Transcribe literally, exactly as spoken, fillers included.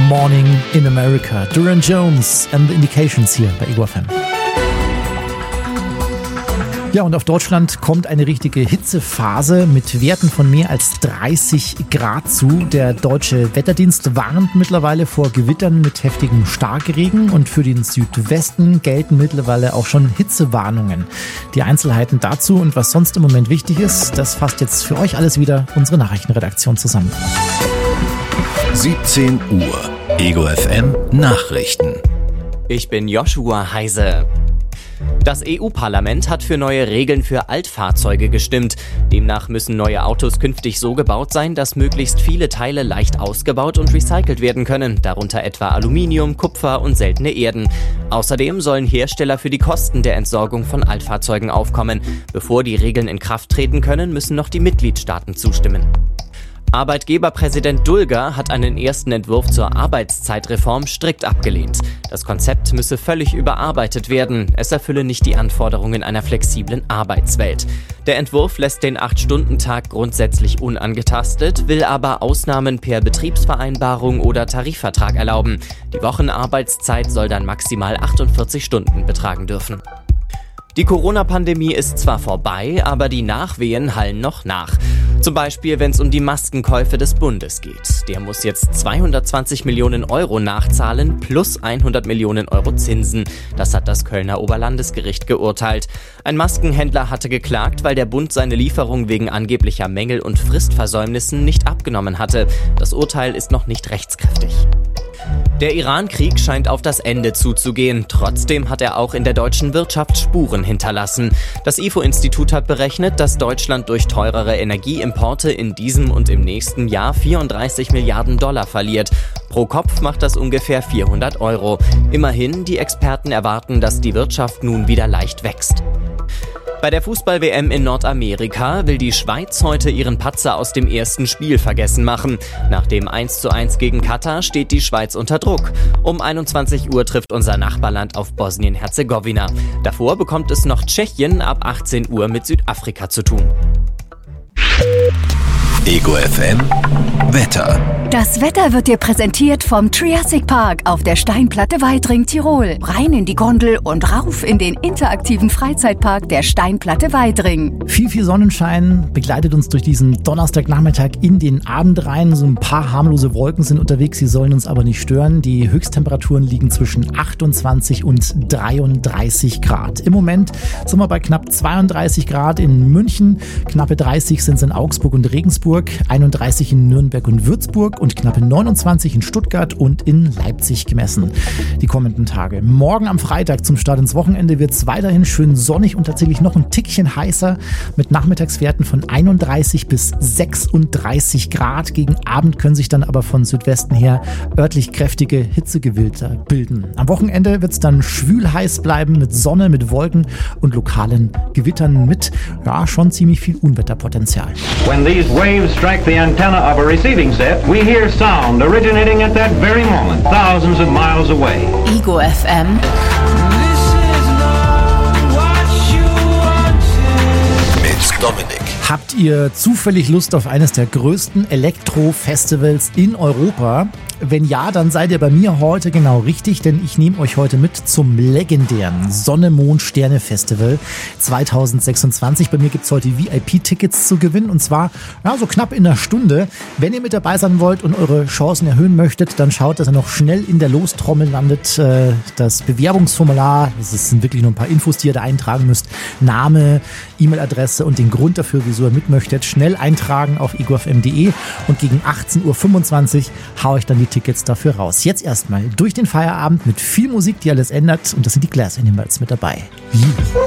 Morning in America. Duran Jones and the Indications hier bei Ego F M. Ja, und auf Deutschland kommt eine richtige Hitzephase mit Werten von mehr als dreißig Grad zu. Der Deutsche Wetterdienst warnt mittlerweile vor Gewittern mit heftigem Starkregen und für den Südwesten gelten mittlerweile auch schon Hitzewarnungen. Die Einzelheiten dazu und was sonst im Moment wichtig ist, das fasst jetzt für euch alles wieder unsere Nachrichtenredaktion zusammen. siebzehn Uhr, Ego F M Nachrichten. Ich bin Joshua Heise. Das E U-Parlament hat für neue Regeln für Altfahrzeuge gestimmt. Demnach müssen neue Autos künftig so gebaut sein, dass möglichst viele Teile leicht ausgebaut und recycelt werden können, darunter etwa Aluminium, Kupfer und seltene Erden. Außerdem sollen Hersteller für die Kosten der Entsorgung von Altfahrzeugen aufkommen. Bevor die Regeln in Kraft treten können, müssen noch die Mitgliedstaaten zustimmen. Arbeitgeberpräsident Dulger hat einen ersten Entwurf zur Arbeitszeitreform strikt abgelehnt. Das Konzept müsse völlig überarbeitet werden. Es erfülle nicht die Anforderungen einer flexiblen Arbeitswelt. Der Entwurf lässt den acht-Stunden-Tag grundsätzlich unangetastet, will aber Ausnahmen per Betriebsvereinbarung oder Tarifvertrag erlauben. Die Wochenarbeitszeit soll dann maximal achtundvierzig Stunden betragen dürfen. Die Corona-Pandemie ist zwar vorbei, aber die Nachwehen hallen noch nach. Zum Beispiel, wenn es um die Maskenkäufe des Bundes geht. Der muss jetzt zweihundertzwanzig Millionen Euro nachzahlen plus hundert Millionen Euro Zinsen. Das hat das Kölner Oberlandesgericht geurteilt. Ein Maskenhändler hatte geklagt, weil der Bund seine Lieferung wegen angeblicher Mängel und Fristversäumnissen nicht abgenommen hatte. Das Urteil ist noch nicht rechtskräftig. Der Iran-Krieg scheint auf das Ende zuzugehen. Trotzdem hat er auch in der deutschen Wirtschaft Spuren hinterlassen. Das I F O-Institut hat berechnet, dass Deutschland durch teurere Energieimporte in diesem und im nächsten Jahr vierunddreißig Milliarden Dollar verliert. Pro Kopf macht das ungefähr vierhundert Euro. Immerhin, die Experten erwarten, dass die Wirtschaft nun wieder leicht wächst. Bei der Fußball-W M in Nordamerika will die Schweiz heute ihren Patzer aus dem ersten Spiel vergessen machen. Nach dem eins zu eins gegen Katar steht die Schweiz unter Druck. Um einundzwanzig Uhr trifft unser Nachbarland auf Bosnien-Herzegowina. Davor bekommt es noch Tschechien ab achtzehn Uhr mit Südafrika zu tun. Ego F M Wetter. Das Wetter wird dir präsentiert vom Triassic Park auf der Steinplatte Weidring, Tirol. Rein in die Gondel und rauf in den interaktiven Freizeitpark der Steinplatte Weidring. Viel, viel Sonnenschein begleitet uns durch diesen Donnerstagnachmittag in den Abend rein. So ein paar harmlose Wolken sind unterwegs, sie sollen uns aber nicht stören. Die Höchsttemperaturen liegen zwischen achtundzwanzig und dreiunddreißig Grad. Im Moment sind wir bei knapp zweiunddreißig Grad in München, knappe dreißig sind es in Augsburg und Regensburg, einunddreißig in Nürnberg und Würzburg und knappe neunundzwanzig in Stuttgart und in Leipzig gemessen. Die kommenden Tage. Morgen am Freitag zum Start ins Wochenende wird es weiterhin schön sonnig und tatsächlich noch ein Tickchen heißer mit Nachmittagswerten von einunddreißig bis sechsunddreißig Grad. Gegen Abend können sich dann aber von Südwesten her örtlich kräftige Hitzegewitter bilden. Am Wochenende wird es dann schwül heiß bleiben mit Sonne, mit Wolken und lokalen Gewittern mit ja schon ziemlich viel Unwetterpotenzial. When these waves strike the antenna of a receiving set, we hear sound originating at that very moment, thousands of miles away. Ego F M. Mit Dominik. Habt ihr zufällig Lust auf eines der größten Elektro-Festivals in Europa? Wenn ja, dann seid ihr bei mir heute genau richtig, denn ich nehme euch heute mit zum legendären Sonne-Mond-Sterne-Festival zweitausendsechsundzwanzig. Bei mir gibt es heute V I P-Tickets zu gewinnen und zwar ja, so knapp in einer Stunde. Wenn ihr mit dabei sein wollt und eure Chancen erhöhen möchtet, dann schaut, dass ihr noch schnell in der Lostrommel landet. Das Bewerbungsformular, das sind wirklich nur ein paar Infos, die ihr da eintragen müsst. Name, E-Mail-Adresse und den Grund dafür, wieso ihr mit möchtet, schnell eintragen auf ego f m punkt de und gegen achtzehn Uhr fünfundzwanzig haue ich dann die Tickets dafür raus. Jetzt erstmal durch den Feierabend mit viel Musik, die alles ändert und das sind die Glass Animals mit dabei.